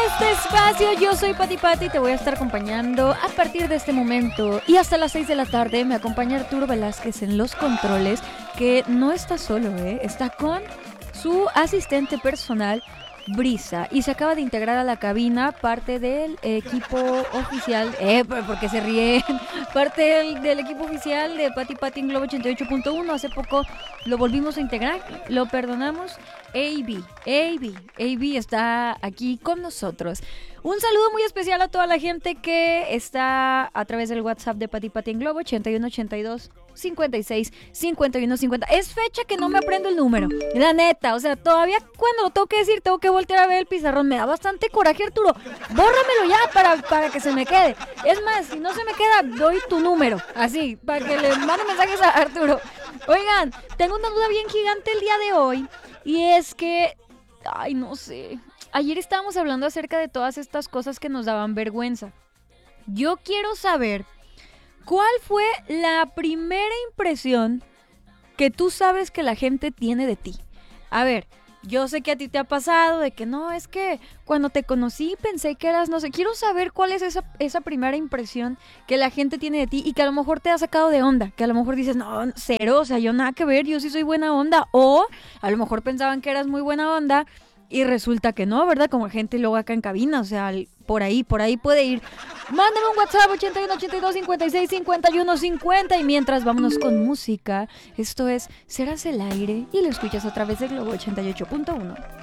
este espacio. Yo soy Pati Pati y te voy a estar acompañando a partir de este momento y hasta las 6 de la tarde. Me acompaña Arturo Velázquez en los controles, que no está solo, está con su asistente personal, Brisa, y se acaba de integrar a la cabina, parte del equipo oficial, porque se ríen, parte del equipo oficial de Pati Pati en Globo 88.1. Hace poco lo volvimos a integrar, lo perdonamos. AB está aquí con nosotros. Un saludo muy especial a toda la gente que está a través del WhatsApp de Pati Pati en Globo 8182 56 51 50. Es fecha que no me aprendo el número, la neta, o sea, todavía cuando lo tengo que decir tengo que voltear a ver el pizarrón. Me da bastante coraje, Arturo. Bórramelo ya para que se me quede. Es más, si no se me queda, doy tu número, así, para que le mande mensajes a Arturo. Oigan, tengo una duda bien gigante el día de hoy, y es que, ay, no sé, ayer estábamos hablando acerca de todas estas cosas que nos daban vergüenza. Yo quiero saber, ¿cuál fue la primera impresión que tú sabes que la gente tiene de ti? A ver, yo sé que a ti te ha pasado de que no, es que cuando te conocí pensé que eras, no sé, quiero saber cuál es esa primera impresión que la gente tiene de ti y que a lo mejor te ha sacado de onda, que a lo mejor dices, no, cero, o sea, yo nada que ver, yo sí soy buena onda, o a lo mejor pensaban que eras muy buena onda y resulta que no, ¿verdad? Como gente luego acá en cabina, o sea, por ahí puede ir. Mándame un WhatsApp 81 82 56 51 50 y mientras vámonos con música. Esto es Serás el Aire y lo escuchas a través de Globo 88.1.